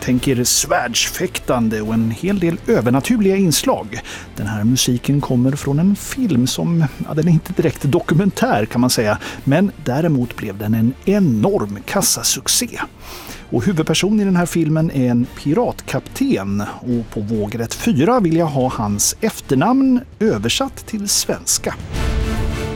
Tänk er svärdsfäktande och en hel del övernaturliga inslag. Den här musiken kommer från en film som, den är inte direkt dokumentär kan man säga, men däremot blev den en enorm kassasuccé. Och huvudperson i den här filmen är en piratkapten och på vågrätt 4 vill jag ha hans efternamn översatt till svenska.